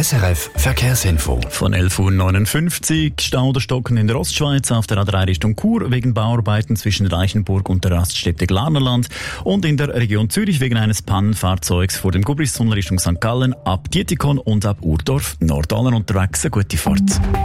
SRF Verkehrsinfo. Von 11.59 Uhr Stau oder Stocken in der Ostschweiz auf der A3 Richtung Chur wegen Bauarbeiten zwischen Reichenburg und der Raststätte Glarnerland und in der Region Zürich wegen eines Pannenfahrzeugs vor dem Gubristunnel Richtung St. Gallen ab Dietikon und ab Urdorf. Nordallen unterwegs, eine gute Fahrt.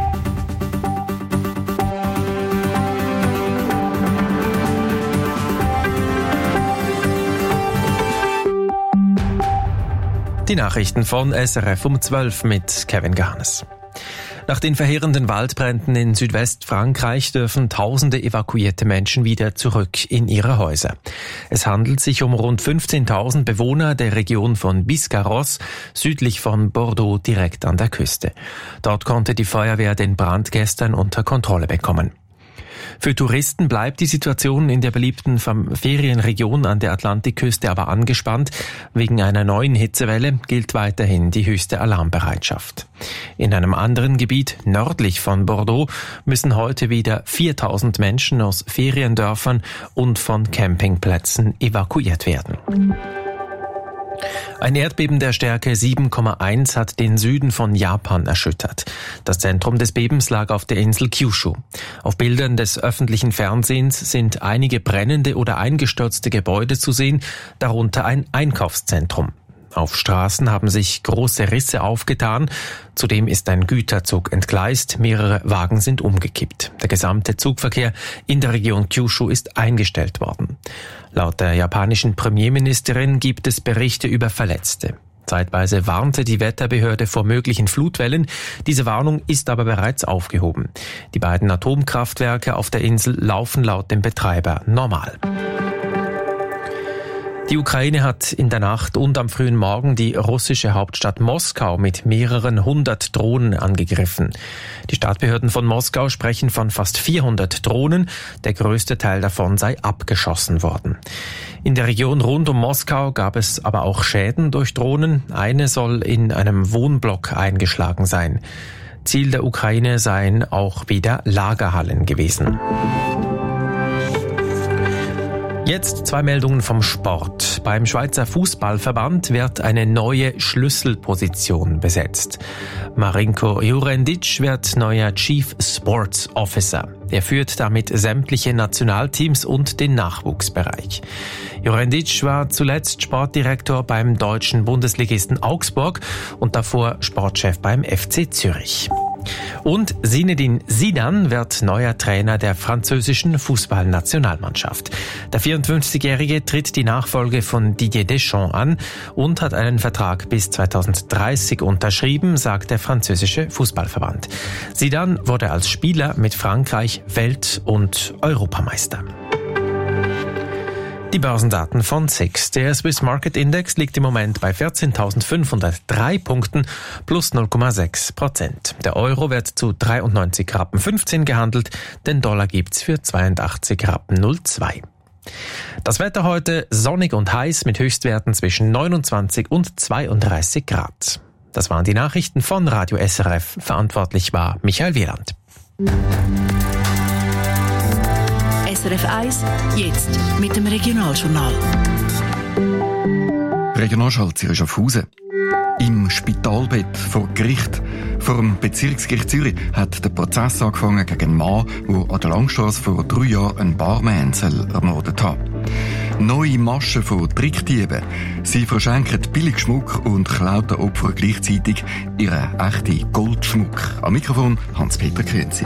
Die Nachrichten von SRF um 12 mit Kevin Garnes. Nach den verheerenden Waldbränden in Südwestfrankreich dürfen tausende evakuierte Menschen wieder zurück in ihre Häuser. Es handelt sich um rund 15.000 Bewohner der Region von Biscarrosse, südlich von Bordeaux, direkt an der Küste. Dort konnte die Feuerwehr den Brand gestern unter Kontrolle bekommen. Für Touristen bleibt die Situation in der beliebten Ferienregion an der Atlantikküste aber angespannt. Wegen einer neuen Hitzewelle gilt weiterhin die höchste Alarmbereitschaft. In einem anderen Gebiet nördlich von Bordeaux müssen heute wieder 4.000 Menschen aus Feriendörfern und von Campingplätzen evakuiert werden. Ein Erdbeben der Stärke 7,1 hat den Süden von Japan erschüttert. Das Zentrum des Bebens lag auf der Insel Kyushu. Auf Bildern des öffentlichen Fernsehens sind einige brennende oder eingestürzte Gebäude zu sehen, darunter ein Einkaufszentrum. Auf Straßen haben sich große Risse aufgetan. Zudem ist ein Güterzug entgleist, mehrere Wagen sind umgekippt. Der gesamte Zugverkehr in der Region Kyushu ist eingestellt worden. Laut der japanischen Premierministerin gibt es Berichte über Verletzte. Zeitweise warnte die Wetterbehörde vor möglichen Flutwellen. Diese Warnung ist aber bereits aufgehoben. Die beiden Atomkraftwerke auf der Insel laufen laut dem Betreiber normal. Die Ukraine hat in der Nacht und am frühen Morgen die russische Hauptstadt Moskau mit mehreren 100 Drohnen angegriffen. Die Stadtbehörden von Moskau sprechen von fast 400 Drohnen. Der größte Teil davon sei abgeschossen worden. In der Region rund um Moskau gab es aber auch Schäden durch Drohnen. Eine soll in einem Wohnblock eingeschlagen sein. Ziel der Ukraine seien auch wieder Lagerhallen gewesen. Jetzt 2 Meldungen vom Sport. Beim Schweizer Fußballverband wird eine neue Schlüsselposition besetzt. Marinko Jurendic wird neuer Chief Sports Officer. Er führt damit sämtliche Nationalteams und den Nachwuchsbereich. Jurendic war zuletzt Sportdirektor beim deutschen Bundesligisten Augsburg und davor Sportchef beim FC Zürich. Und Zinedine Zidane wird neuer Trainer der französischen Fußballnationalmannschaft. Der 54-Jährige tritt die Nachfolge von Didier Deschamps an und hat einen Vertrag bis 2030 unterschrieben, sagt der französische Fußballverband. Zidane wurde als Spieler mit Frankreich Welt- und Europameister. Die Börsendaten von SIX. Der Swiss Market Index liegt im Moment bei 14.503 Punkten plus 0,6%. Der Euro wird zu 93,15 Rappen gehandelt, den Dollar gibt's für 82,02 Rappen. Das Wetter heute sonnig und heiß mit Höchstwerten zwischen 29 und 32 Grad. Das waren die Nachrichten von Radio SRF. Verantwortlich war Michael Wieland. SRF 1, jetzt mit dem Regionaljournal. Regionalschall Zürich Schaffhausen. Im Spitalbett vor Gericht. Vor dem Bezirksgericht Zürich hat der Prozess angefangen gegen einen Mann, der an der Langstrasse vor 3 Jahren einen Barman ermordet hat. Neue Maschen von Trickdieben. Sie verschenken Billigschmuck und klauen den Opfern gleichzeitig ihren echten Goldschmuck. Am Mikrofon Hans-Peter Krenzi.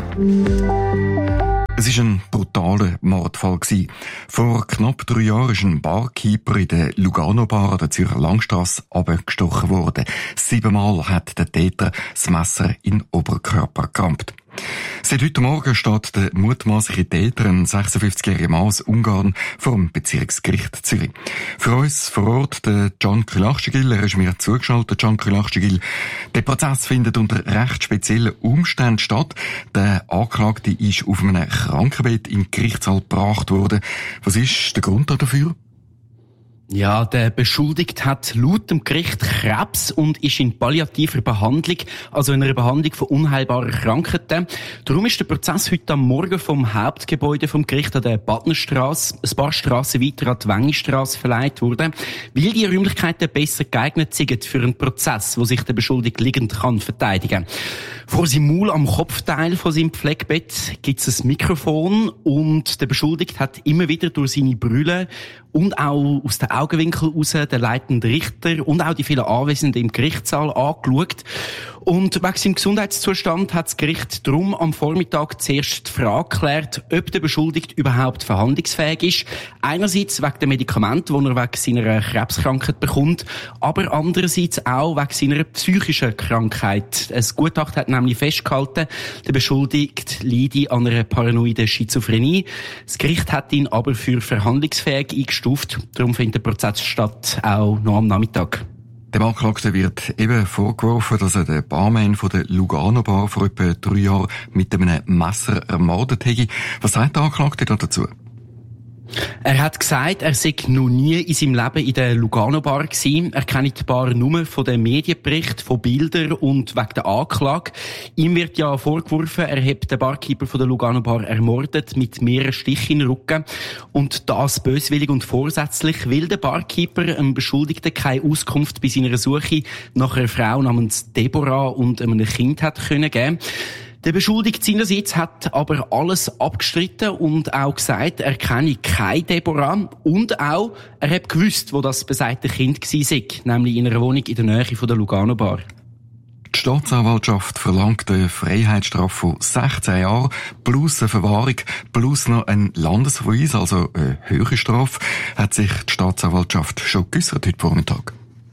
Es war ein brutaler Mordfall. Vor knapp 3 Jahren ist ein Barkeeper in der Lugano-Bar an der Zürcher Langstrasse abgestochen worden. 7-mal hat der Täter das Messer in den Oberkörper gerammt. Seit heute Morgen steht der mutmaßliche Täter, ein 56-jähriger Mann aus Ungarn, vor dem Bezirksgericht Zürich. Für uns vor Ort der Can Krylachtigil, er ist mir zugeschaltet, Can Krylachtigil. Der Prozess findet unter recht speziellen Umständen statt. Der Anklagte ist auf einem Krankenbett im Gerichtssaal gebracht worden. Was ist der Grund dafür? Ja, der Beschuldigte hat laut dem Gericht Krebs und ist in palliativer Behandlung, also in einer Behandlung von unheilbaren Krankheiten. Darum ist der Prozess heute am Morgen vom Hauptgebäude vom Gericht an der Badnerstrasse ein paar Strassen weiter an die Wengistrasse verlegt worden, weil die Räumlichkeiten besser geeignet sind für einen Prozess, wo sich der Beschuldigte liegend kann verteidigen. Vor seinem Maul am Kopfteil von seinem Pflegebett gibt es ein Mikrofon und der Beschuldigte hat immer wieder durch seine Brille und auch aus den Augenwinkel raus den leitenden Richter und auch die vielen Anwesenden im Gerichtssaal angeschaut. Und wegen seinem Gesundheitszustand hat das Gericht darum am Vormittag zuerst die Frage geklärt, ob der Beschuldigte überhaupt verhandlungsfähig ist. Einerseits wegen der Medikamente, die er wegen seiner Krebskrankheit bekommt, aber andererseits auch wegen seiner psychischen Krankheit. Ein Gutachten hat nämlich festgehalten, der Beschuldigte leide an einer paranoiden Schizophrenie. Das Gericht hat ihn aber für verhandlungsfähig eingestuft. Darum findet der Prozess statt, auch noch am Nachmittag. Dem Anklagten wird eben vorgeworfen, dass er den Barman von der Lugano Bar vor etwa 3 Jahren mit einem Messer ermordet hätte. Was sagt der Anklagte dazu? Er hat gesagt, er sei noch nie in seinem Leben in der Lugano Bar gewesen. Er kennt die Bar nur von den Medienberichten, von Bildern und wegen der Anklage. Ihm wird ja vorgeworfen, er habe den Barkeeper von der Lugano Bar ermordet mit mehreren Stichen in den Rücken. Und das böswillig und vorsätzlich, weil der Barkeeper einem Beschuldigten keine Auskunft bei seiner Suche nach einer Frau namens Deborah und einem Kind hat können geben. Der Beschuldigte seinerseits hat aber alles abgestritten und auch gesagt, er kenne keine Deborah und auch, er hat gewusst, wo das besagte Kind war, nämlich in einer Wohnung in der Nähe von der Lugano Bar. Die Staatsanwaltschaft verlangt eine Freiheitsstrafe von 16 Jahren plus eine Verwahrung plus noch ein Landesverweis, also eine höhere Strafe, hat sich die Staatsanwaltschaft schon geäussert heute Vormittag.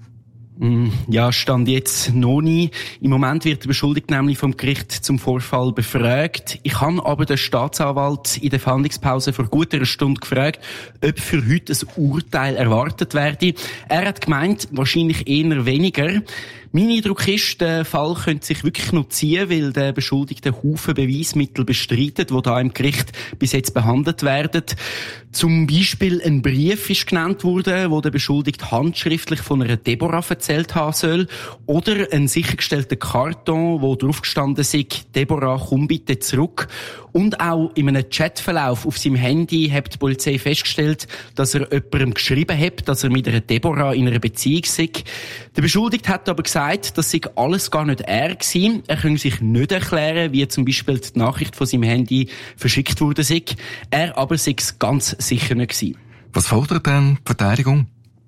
Ja, stand jetzt noch nie. Im Moment wird der Beschuldigte nämlich vom Gericht zum Vorfall befragt. Ich habe aber den Staatsanwalt in der Verhandlungspause vor gut einer Stunde gefragt, ob für heute ein Urteil erwartet werde. Er hat gemeint, wahrscheinlich eher weniger. Mein Eindruck ist, der Fall könnte sich wirklich noch ziehen, weil der Beschuldigte Haufen Beweismittel bestreitet, die da im Gericht bis jetzt behandelt werden. Zum Beispiel ein Brief ist genannt worden, wo der Beschuldigte handschriftlich von einer Deborah erzählt haben soll. Oder ein sichergestellter Karton, wo drauf gestanden ist, Deborah, komm bitte zurück. Und auch in einem Chatverlauf auf seinem Handy hat die Polizei festgestellt, dass er jemandem geschrieben hat, dass er mit einer Deborah in einer Beziehung sei. Der Beschuldigte hat aber gesagt, das sei alles gar nicht er gewesen. Er könne sich nicht erklären, wie zum Beispiel die Nachricht von seinem Handy verschickt worden sei. Er aber sei es ganz sicher nicht gewesen. Was fordert denn die Verteidigung?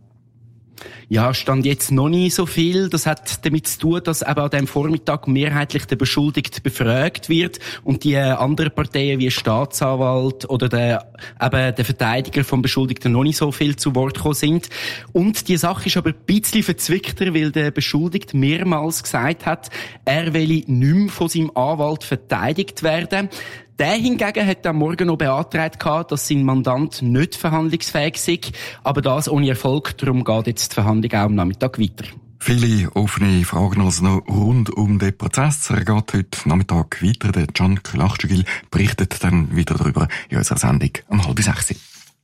Ja, stand jetzt noch nicht so viel. Das hat damit zu tun, dass eben an diesem Vormittag mehrheitlich der Beschuldigte befragt wird und die anderen Parteien wie Staatsanwalt oder der Verteidiger vom Beschuldigten noch nicht so viel zu Wort gekommen sind. Und die Sache ist aber ein bisschen verzwickter, weil der Beschuldigte mehrmals gesagt hat, er will nicht mehr von seinem Anwalt verteidigt werden. Der hingegen hat am Morgen noch beantragt, dass sein Mandant nicht verhandlungsfähig sei, aber das ohne Erfolg. Darum geht jetzt die Verhandlung auch am Nachmittag weiter. Viele offene Fragen also noch rund um den Prozess. Er geht heute Nachmittag weiter. Der Can Klachstügil berichtet dann wieder darüber in unserer Sendung um 5:30.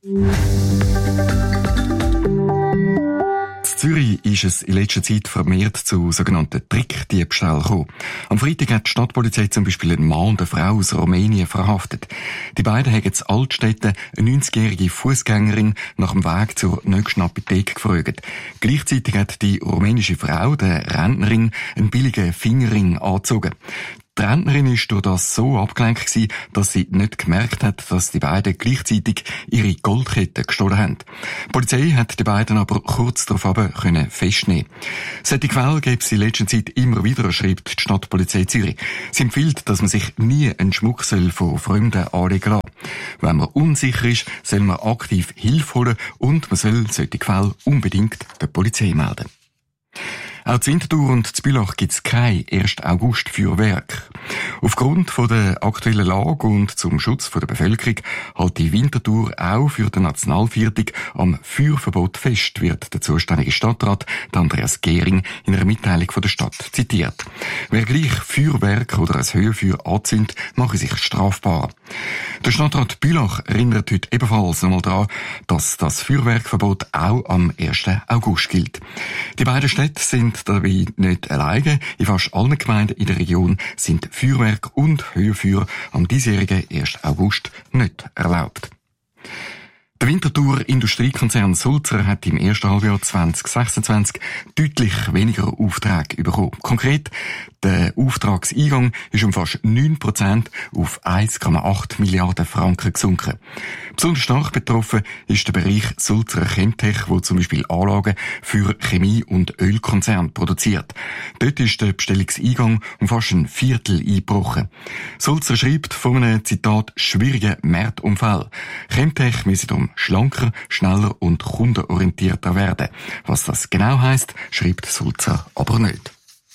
In Zürich ist es in letzter Zeit vermehrt zu sogenannten Trickdiebstählen gekommen. Am Freitag hat die Stadtpolizei zum Beispiel einen Mann und eine Frau aus Rumänien verhaftet. Die beiden haben in Altstädten eine 90-jährige Fußgängerin nach dem Weg zur nächsten Apotheke gefragt. Gleichzeitig hat die rumänische Frau, der Rentnerin, einen billigen Fingerring angezogen. Die Rentnerin war durch das so abgelenkt gewesen, dass sie nicht gemerkt hat, dass die beiden gleichzeitig ihre Goldkette gestohlen haben. Die Polizei hat die beiden aber kurz darauf festnehmen. Solche Fälle gibt es in letzter Zeit immer wieder, schreibt die Stadtpolizei Zürich. Sie empfiehlt, dass man sich nie einen Schmuck von Fremden anlegen lassen. Wenn man unsicher ist, soll man aktiv Hilfe holen und man soll solche Fälle unbedingt der Polizei melden. Auch in Winterthur und in Bülach gibt es kein 1. August Feuerwerk. Aufgrund von der aktuellen Lage und zum Schutz der Bevölkerung hält die Winterthur auch für den Nationalviertag am Feuerverbot fest, wird der zuständige Stadtrat Andreas Gehring in einer Mitteilung von der Stadt zitiert. Wer gleich Feuerwerk oder ein Höhenfeuer anzündet, mache sich strafbar. Der Stadtrat Bülach erinnert heute ebenfalls nochmal daran, dass das Feuerwerkverbot auch am 1. August gilt. Die beiden Städte sind dabei nicht alleine. In fast allen Gemeinden in der Region sind Feuerwerk und Höhenfeuer am diesjährigen 1. August nicht erlaubt. Der Winterthur Industriekonzern Sulzer hat im ersten Halbjahr 2026 deutlich weniger Aufträge bekommen. Konkret, der Auftragseingang ist um fast 9% auf 1,8 Milliarden Franken gesunken. Besonders stark betroffen ist der Bereich Sulzer Chemtech, wo zum Beispiel Anlagen für Chemie- und Ölkonzerne produziert. Dort ist der Bestellungseingang um fast ein Viertel eingebrochen. Sulzer schreibt von einem, Zitat, schwierigen Marktumfeld. Chemtech müsse darum schlanker, schneller und kundenorientierter werden. Was das genau heisst, schreibt Sulzer aber nicht.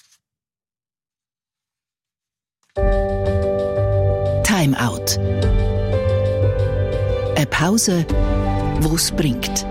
Time Out. Eine Pause, die es bringt.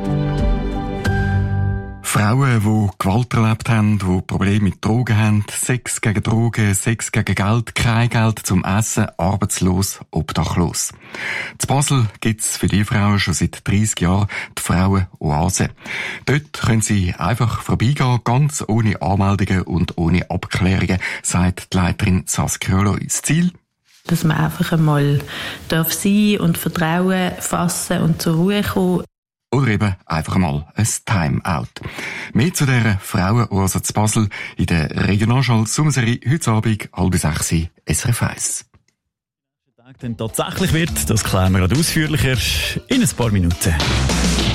Frauen, die Gewalt erlebt haben, die Probleme mit Drogen haben, Sex gegen Drogen, Sex gegen Geld, kein Geld zum Essen, arbeitslos, obdachlos. In Basel gibt's für die Frauen schon seit 30 Jahren die Frauenoase. Dort können sie einfach vorbeigehen, ganz ohne Anmeldungen und ohne Abklärungen, sagt die Leiterin Saskia Loy. Das Ziel? Dass man einfach einmal sein und Vertrauen fassen und zur Ruhe kommen. Oder eben einfach mal ein Time-out. Mehr zu dieser Frauenoase zu Basel in der Regionalschau-Sommerserie heute Abend 5:30 SRF 1. Denn tatsächlich wird, das klären wir gerade ausführlicher in ein paar Minuten.